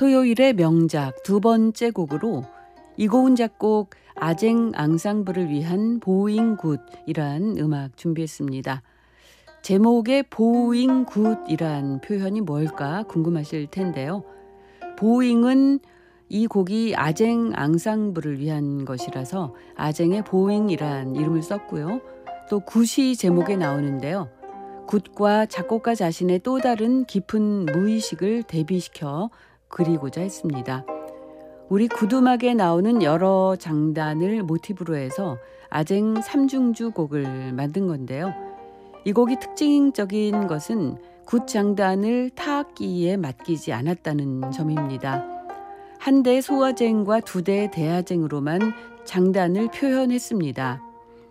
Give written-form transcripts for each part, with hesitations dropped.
토요일의 명작 두 번째 곡으로 이고은 작곡 아쟁 앙상블을 위한 보잉 굿이란 음악 준비했습니다. 제목의 보잉 굿이란 표현이 뭘까 궁금하실 텐데요. 보잉은 이 곡이 아쟁 앙상블을 위한 것이라서 아쟁의 보잉이란 이름을 썼고요. 또 굿이 제목에 나오는데요. 굿과 작곡가 자신의 또 다른 깊은 무의식을 대비시켜 그리고자 했습니다. 우리 굿음악에 나오는 여러 장단을 모티브로 해서 아쟁 삼중주 곡을 만든 건데요. 이 곡이 특징적인 것은 굿 장단을 타악기에 맡기지 않았다는 점입니다. 한 대 소아쟁과 두 대 대아쟁으로만 장단을 표현했습니다.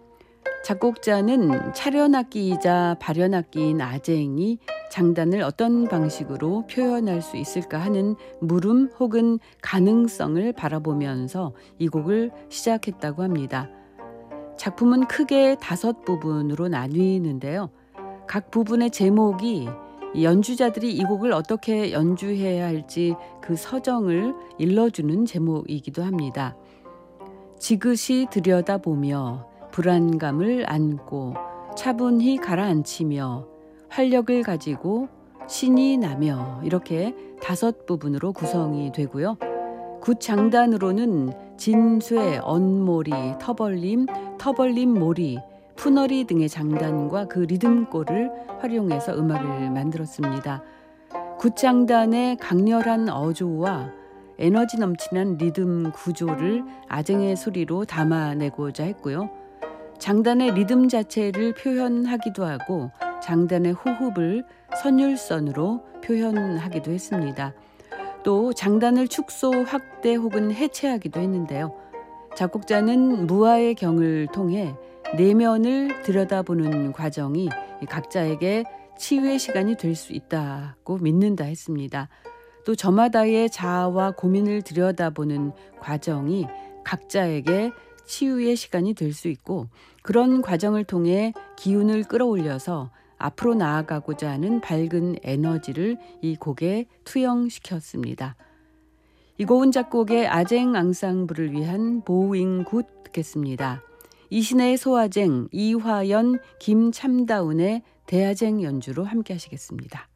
작곡자는 차련악기이자 발연악기인 아쟁이 장단을 어떤 방식으로 표현할 수 있을까 하는 물음 혹은 가능성을 바라보면서 이 곡을 시작했다고 합니다. 작품은 크게 5부분으로 나뉘는데요. 각 부분의 제목이 연주자들이 이 곡을 어떻게 연주해야 할지 그 서정을 일러주는 제목이기도 합니다. 지그시 들여다보며 불안감을 안고 차분히 가라앉히며 활력을 가지고 신이 나며 이렇게 5부분으로 구성이 되고요. 굿 장단으로는 진쇠, 언모리, 터벌림, 터벌림모리, 푸너리 등의 장단과 그 리듬골을 활용해서 음악을 만들었습니다. 굿 장단의 강렬한 어조와 에너지 넘치는 리듬 구조를 아쟁의 소리로 담아내고자 했고요. 장단의 리듬 자체를 표현하기도 하고 장단의 호흡을 선율선으로 표현하기도 했습니다. 또 장단을 축소, 확대 혹은 해체하기도 했는데요. 작곡자는 무아의 경을 통해 내면을 들여다보는 과정이 각자에게 치유의 시간이 될 수 있다고 믿는다 했습니다. 또 저마다의 자아와 고민을 들여다보는 과정이 각자에게 치유의 시간이 될 수 있고 그런 과정을 통해 기운을 끌어올려서 앞으로 나아가고자 하는 밝은 에너지를 이 곡에 투영시켰습니다. 이고은 작곡의 아쟁 앙상블을 위한 보잉 굿 듣겠습니다. 이신의 소아쟁, 이화연, 김참다운의 대아쟁 연주로 함께 하시겠습니다.